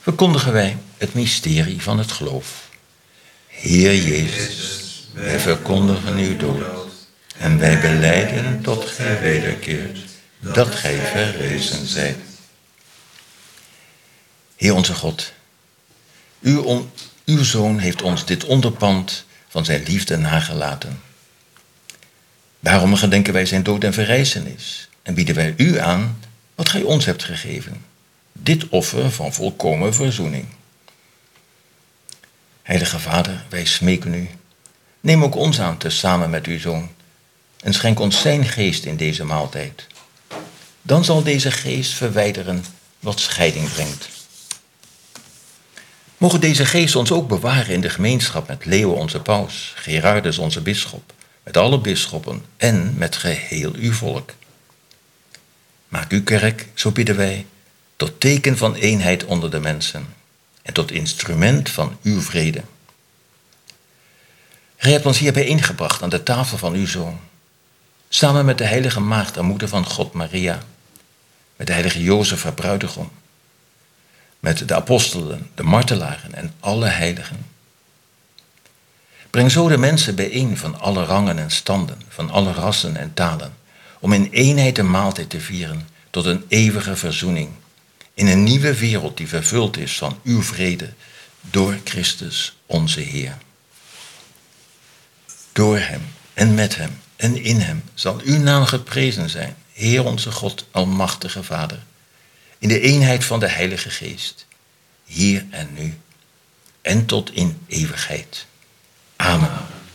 verkondigen wij het mysterie van het geloof. Heer Jezus, wij verkondigen uw dood en wij belijden tot gij wederkeert, dat gij verrezen zijt. Heer onze God, uw Zoon heeft ons dit onderpand van zijn liefde nagelaten. Daarom gedenken wij zijn dood en verrijzenis en bieden wij u aan wat gij ons hebt gegeven. Dit offer van volkomen verzoening. Heilige Vader, wij smeken u. Neem ook ons aan tezamen met uw Zoon en schenk ons zijn geest in deze maaltijd. Dan zal deze geest verwijderen wat scheiding brengt. Mogen deze geest ons ook bewaren in de gemeenschap met Leo onze paus, Gerardus onze bisschop, met alle bisschoppen en met geheel uw volk. Maak uw kerk, zo bidden wij, tot teken van eenheid onder de mensen en tot instrument van uw vrede. Gij hebt ons hier bijeengebracht aan de tafel van uw Zoon, samen met de heilige maagd en moeder van God Maria, met de heilige Jozef haar bruidegom, met de apostelen, de martelaren en alle heiligen. Breng zo de mensen bijeen van alle rangen en standen, van alle rassen en talen, om in eenheid de maaltijd te vieren tot een eeuwige verzoening, in een nieuwe wereld die vervuld is van uw vrede, door Christus onze Heer. Door hem en met hem en in hem zal uw naam geprezen zijn, Heer onze God, almachtige Vader, in de eenheid van de Heilige Geest, hier en nu en tot in eeuwigheid. Amen.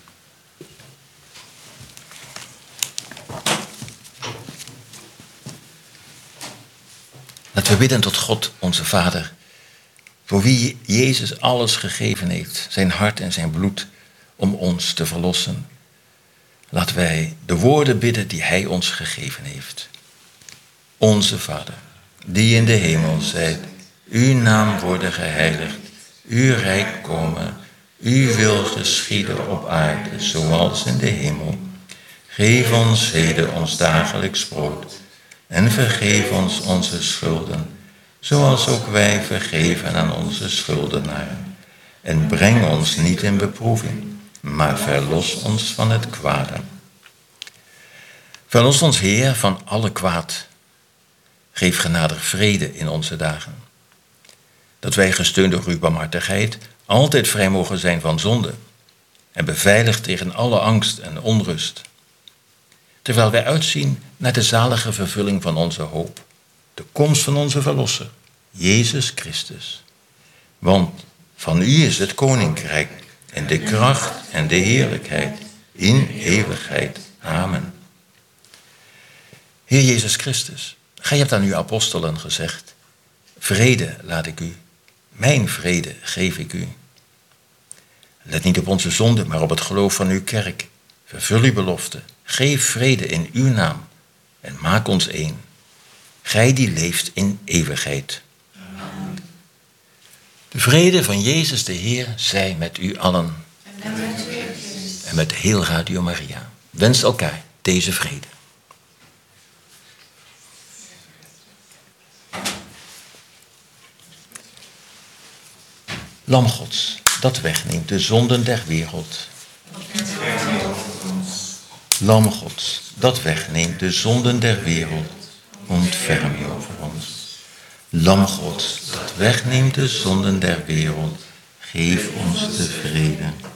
Laten we bidden tot God, onze Vader, voor wie Jezus alles gegeven heeft, zijn hart en zijn bloed, om ons te verlossen. Laten wij de woorden bidden die hij ons gegeven heeft. Onze Vader, die in de hemel zijt, uw naam worden geheiligd, uw rijk komen, uw wil geschieden op aarde, zoals in de hemel. Geef ons heden ons dagelijks brood en vergeef ons onze schulden, zoals ook wij vergeven aan onze schuldenaren. En breng ons niet in beproeving, maar verlos ons van het kwade. Verlos ons, Heer, van alle kwaad. Geef genadig vrede in onze dagen. Dat wij, gesteund door uw barmhartigheid, altijd vrij mogen zijn van zonde en beveiligd tegen alle angst en onrust. Terwijl wij uitzien naar de zalige vervulling van onze hoop, de komst van onze Verlosser, Jezus Christus. Want van u is het koninkrijk en de kracht en de heerlijkheid in eeuwigheid. Amen. Heer Jezus Christus, gij hebt aan uw apostelen gezegd: vrede laat ik u, mijn vrede geef ik u. Let niet op onze zonde, maar op het geloof van uw kerk. Vervul uw belofte, geef vrede in uw naam en maak ons één. Gij die leeft in eeuwigheid. Amen. De vrede van Jezus de Heer zij met u allen. En met heel Radio Maria. Wens elkaar deze vrede. Lam Gods, dat wegneemt de zonden der wereld. Lam Gods, dat wegneemt de zonden der wereld. Ontferm je over ons. Lam Gods, dat wegneemt de zonden der wereld. Geef ons de vrede.